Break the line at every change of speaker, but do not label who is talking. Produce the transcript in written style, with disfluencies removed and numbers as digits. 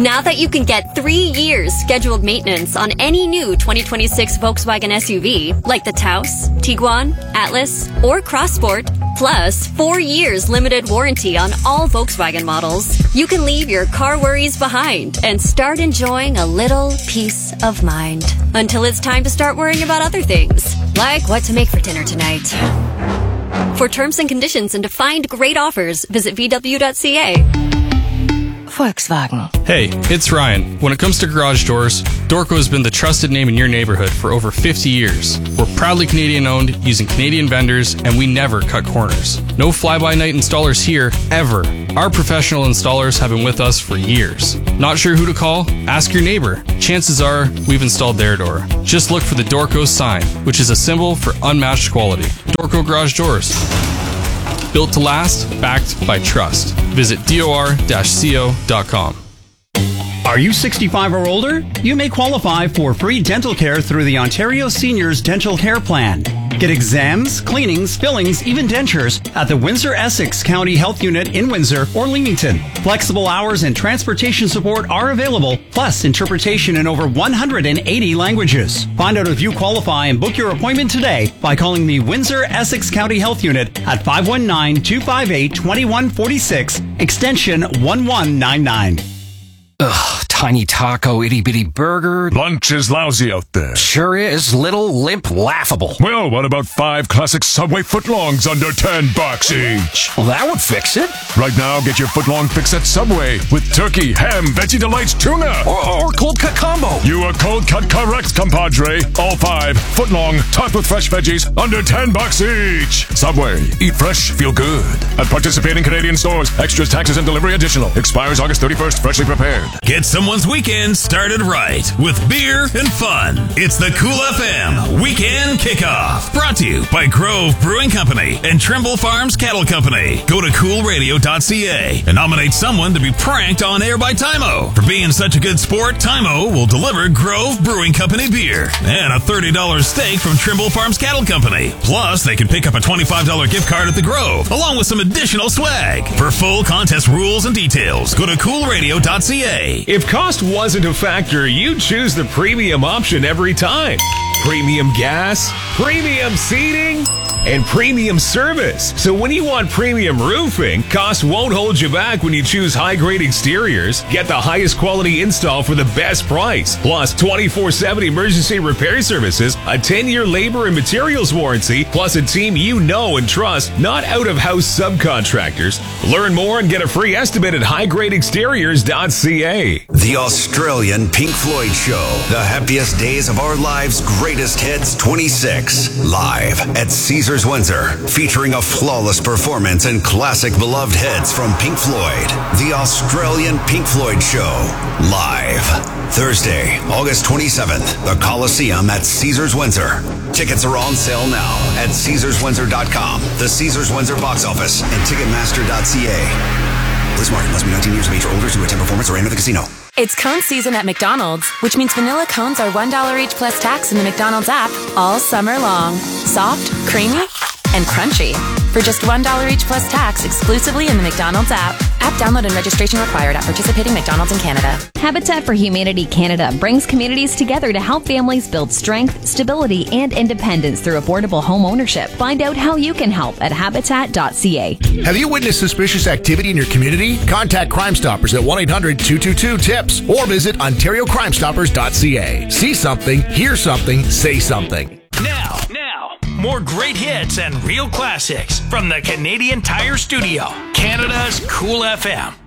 Now that you can get 3 years scheduled maintenance on any new 2026 Volkswagen SUV, like the Taos, Tiguan, Atlas, or Crossport, plus 4 years limited warranty on all Volkswagen models, you can leave your car worries behind and start enjoying a little peace of mind. Until it's time to start worrying about other things, like what to make for dinner tonight. For terms and conditions and to find great offers, visit VW.ca.
Volkswagen.
Hey, it's Ryan. When it comes to garage doors, Dorco has been the trusted name in your neighborhood for over 50 years. We're proudly Canadian owned, using Canadian vendors, and we never cut corners. No fly-by-night installers here, ever. Our professional installers have been with us for years. Not sure who to call? Ask your neighbor. Chances are, we've installed their door. Just look for the Dorco sign, which is a symbol for unmatched quality. Dorco Garage Doors. Built to last, backed by trust. Visit dor-co.com.
Are you 65 or older? You may qualify for free dental care through the Ontario Seniors Dental Care Plan. Get exams, cleanings, fillings, even dentures at the Windsor-Essex County Health Unit in Windsor or Leamington. Flexible hours and transportation support are available, plus interpretation in over 180 languages. Find out if you qualify and book your appointment today by calling the Windsor-Essex County Health Unit at 519-258-2146, extension 1199.
Ugh, tiny taco, itty-bitty burger.
Lunch is lousy out there.
Sure is. Little, limp, laughable.
Well, what about 5 classic Subway footlongs under $10 each?
Well, that would fix it.
Right now, get your footlong fix at Subway with turkey, ham, Veggie Delights, tuna.
Or cold cut combo.
You are cold cut correct, compadre. All 5 footlong, topped with fresh veggies, under $10 each. Subway. Eat fresh, feel good. At participating Canadian stores, extras, taxes, and delivery additional. Expires August 31st, freshly prepared.
Get someone's weekend started right with beer and fun. It's the Cool FM Weekend Kickoff. Brought to you by Grove Brewing Company and Trimble Farms Cattle Company. Go to coolradio.ca and nominate someone to be pranked on air by Tymo. For being such a good sport, Tymo will deliver Grove Brewing Company beer and a $30 steak from Trimble Farms Cattle Company. Plus, they can pick up a $25 gift card at the Grove, along with some additional swag. For full contest rules and details, go to coolradio.ca.
If cost wasn't a factor, you'd choose the premium option every time. Premium gas, premium seating, and premium service. So when you want premium roofing, cost won't hold you back when you choose high-grade exteriors. Get the highest quality install for the best price. Plus 24/7 emergency repair services, a 10-year labor and materials warranty, plus a team you know and trust, not out-of-house subcontractors. Learn more and get a free estimate at highgradeexteriors.ca.
The Australian Pink Floyd Show. The happiest days of our lives, greatest hits 26. Live at Caesars Windsor, featuring a flawless performance and classic beloved hits from Pink Floyd. The Australian Pink Floyd Show. Live. Thursday, August 27th, the Coliseum at Caesars Windsor. Tickets are on sale now at CaesarsWindsor.com, the Caesars Windsor box office, and Ticketmaster.ca. Please mark, must be 19 years of age or older to attend performance or enter the casino.
It's cone season at McDonald's, which means vanilla cones are $1 each plus tax in the McDonald's app all summer long. Soft, creamy, and crunchy. For just $1 each plus tax exclusively in the McDonald's app. App download and registration required at participating McDonald's in Canada.
Habitat for Humanity Canada brings communities together to help families build strength, stability, and independence through affordable home ownership. Find out how you can help at habitat.ca.
Have you witnessed suspicious activity in your community? Contact Crime Stoppers at 1-800-222-TIPS or visit OntarioCrimeStoppers.ca. See something, hear something, say something.
Now, more great hits and real classics from the Canadian Tire Studio, Canada's Cool FM.